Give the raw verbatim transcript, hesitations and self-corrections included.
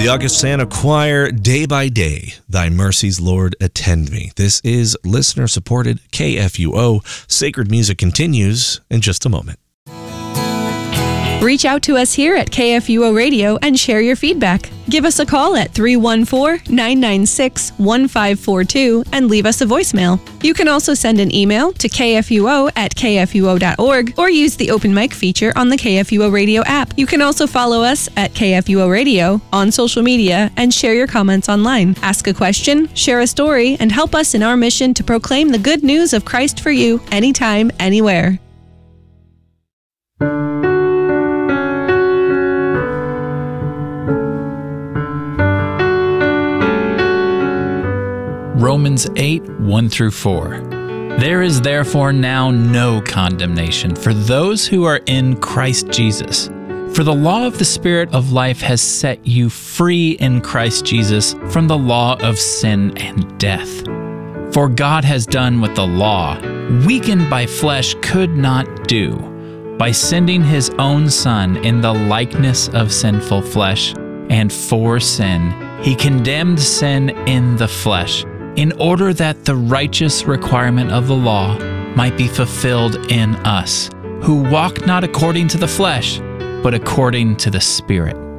The Augustana Choir, Day by Day, Thy Mercies, Lord, Attend Me. This is listener-supported K F U O. Sacred Music continues in just a moment. Reach out to us here at K F U O Radio and share your feedback. Give us a call at three one four, nine nine six, one five four two and leave us a voicemail. You can also send an email to k f u o at k f u o dot org or use the open mic feature on the K F U O Radio app. You can also follow us at K F U O Radio on social media and share your comments online. Ask a question, share a story, and help us in our mission to proclaim the good news of Christ for you anytime, anywhere. Romans eight, one through four. There is therefore now no condemnation for those who are in Christ Jesus. For the law of the Spirit of life has set you free in Christ Jesus from the law of sin and death. For God has done what the law, weakened by flesh, could not do, by sending his own Son in the likeness of sinful flesh, and for sin, he condemned sin in the flesh, in order that the righteous requirement of the law might be fulfilled in us, who walk not according to the flesh, but according to the Spirit.